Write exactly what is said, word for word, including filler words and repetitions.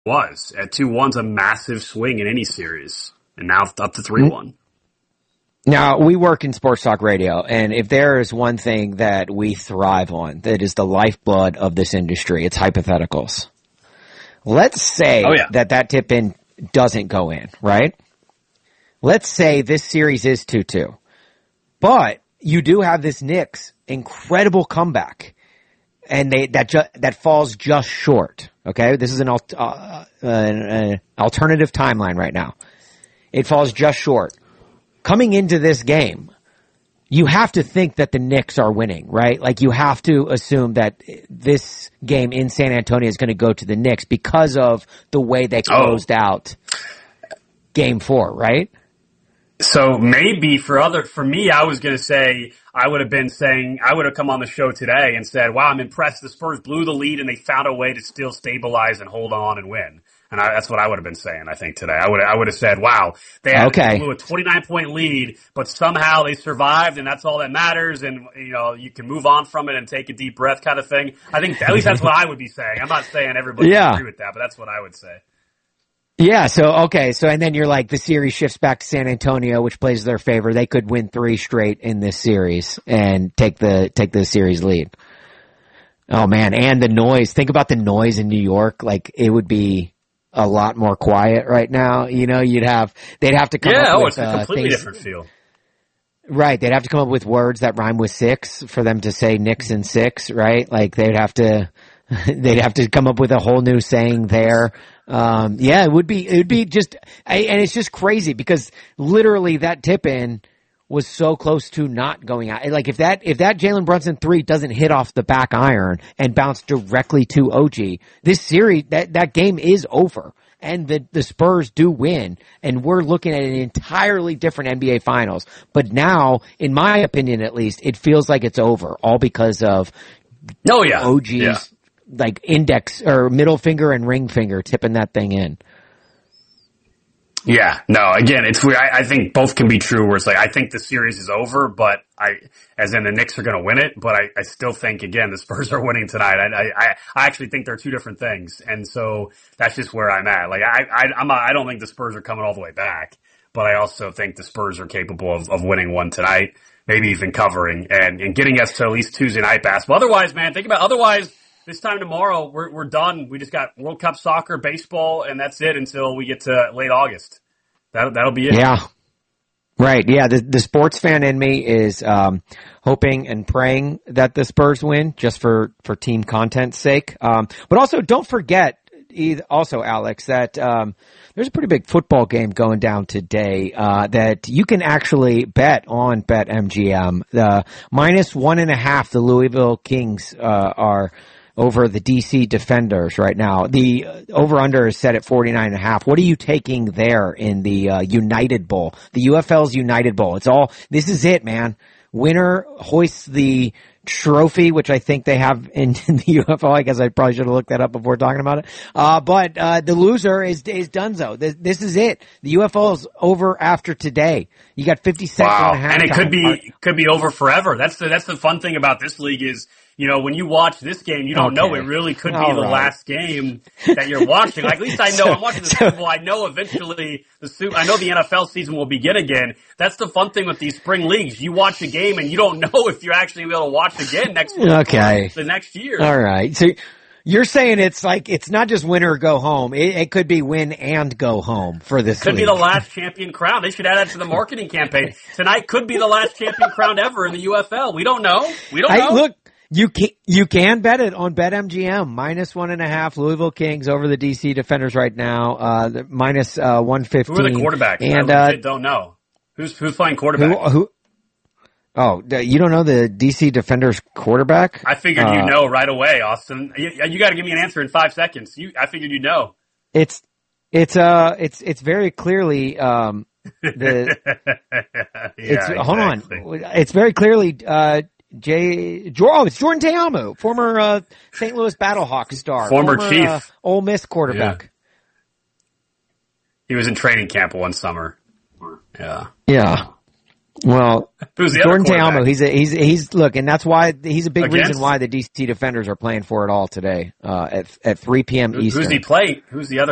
was. At two one's a massive swing in any series. And now up to three one. Now, we work in sports talk radio, and if there is one thing that we thrive on, that is the lifeblood of this industry, it's hypotheticals. Let's say oh, yeah. that that tip-in doesn't go in, right? Let's say this series is two two. But you do have this Knicks incredible comeback, and they that ju- that falls just short, okay? This is an, al- uh, an, an alternative timeline right now. It falls just short. Coming into this game, you have to think that the Knicks are winning, right? Like, you have to assume that this game in San Antonio is going to go to the Knicks because of the way they closed oh. out game four, right? So maybe for other, for me, I was going to say, I would have been saying, I would have come on the show today and said, wow, I'm impressed. The Spurs blew the lead and they found a way to still stabilize and hold on and win. And I, that's what I would have been saying, I think, today. I would I would have said, wow, they had okay. blew a twenty-nine point lead, but somehow they survived, and that's all that matters, and, you know, you can move on from it and take a deep breath kind of thing. I think at least that's what I would be saying. I'm not saying everybody yeah. would agree with that, but that's what I would say. Yeah, so, okay, so, and then you're like, the series shifts back to San Antonio, which plays their favor. They could win three straight in this series and take the, take the series lead. Oh man, and the noise. Think about the noise in New York. Like, it would be a lot more quiet right now. You know, you'd have, they'd have to come yeah, up oh, with, it's a completely uh, things, different feel. Right, they'd have to come up with words that rhyme with six for them to say Knicks and six, right? Like, they'd have to, they'd have to come up with a whole new saying there. Um, yeah, it would be, it would be just, and it's just crazy because literally that tip in was so close to not going out. Like, if that, if that Jalen Brunson three doesn't hit off the back iron and bounce directly to O G, this series, that, that game is over. And the, the Spurs do win. And we're looking at an entirely different N B A Finals. But now, in my opinion at least, it feels like it's over. All because of oh, yeah. O G's, yeah. like, index, or middle finger and ring finger tipping that thing in. Yeah, no, again, it's weird. I, I think both can be true where it's like, I think the series is over, but I, as in the Knicks are going to win it, but I, I still think, again, the Spurs are winning tonight. I, I, I actually think they're two different things. And so that's just where I'm at. Like, I, I, I'm not, I don't think the Spurs are coming all the way back, but I also think the Spurs are capable of, of winning one tonight, maybe even covering and, and getting us to at least Tuesday night basketball. Otherwise, man, think about, otherwise, this time tomorrow, we're we're done. We just got World Cup soccer, baseball, and that's it until we get to late August. That that'll be it. Yeah, right. Yeah, the the sports fan in me is um, hoping and praying that the Spurs win, just for for team content's sake. Um, but also, don't forget, also Alex, that um, there's a pretty big football game going down today uh, that you can actually bet on BetMGM. The minus one and a half, the Louisville Kings uh, are over the D C Defenders right now. The over-under is set at forty-nine and a half. What are you taking there in the uh, United Bowl? The U F L's United Bowl. It's all, this is it, man. Winner hoists the trophy, which I think they have in, in the U F L. I guess I probably should have looked that up before talking about it. Uh, but, uh, the loser is, is Dunzo. This, this is it. The U F L is over after today. You got fifty-six wow. and a half. And it could be, could be over forever. That's the, that's the fun thing about this league is, you know, when you watch this game, you don't okay. know it really could be All the right. last game that you're watching. Like, at least I know so, I'm watching the so, Super Bowl. I know eventually the Super, I know the N F L season will begin again. That's the fun thing with these spring leagues. You watch a game and you don't know if you're actually going to be able to watch again next week okay. the next year. All right. So you're saying it's like, it's not just win or go home. It, it could be win and go home for this Could league. be the last champion crown. They should add that to the marketing campaign. Tonight could be the last champion crown ever in the U F L. We don't know. We don't know. I, look, You can, you can bet it on BetMGM. Minus one and a half Louisville Kings over the D C Defenders right now. Uh, minus, uh, one fifteen. Who are the quarterbacks? And, I uh, don't know. Who's, who's playing quarterback? Who, who, oh, you don't know the D C Defenders quarterback? I figured uh, you know right away, Austin. You, you gotta give me an answer in five seconds. You, I figured you know. It's, it's, uh, it's, it's very clearly, um, the, yeah, it's, exactly. hold on. It's very clearly, uh, Jay, oh, it's Jordan Ta'amu, former uh, Saint Louis Battlehawks star, former, former Chief, uh, Ole Miss quarterback. Yeah. He was in training camp one summer. Yeah, yeah. Well, Jordan Ta'amu, he's a, he's he's look, and that's why he's a big Against? reason why the D C Defenders are playing for it all today uh, at at three p.m. Eastern. Who's he playing? Who's the other?